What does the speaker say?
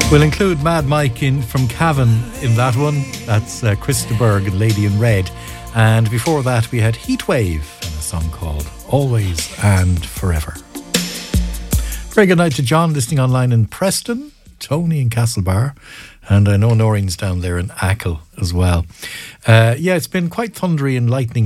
We'll include Mad Mike from Cavan in that one. That's Chris de Burgh and Lady in Red. And before that, we had Heatwave and a song called Always and Forever. Very good night to John listening online in Preston, Tony in Castlebar, and I know Noreen's down there in Achill as well. Yeah, it's been quite thundery and lightning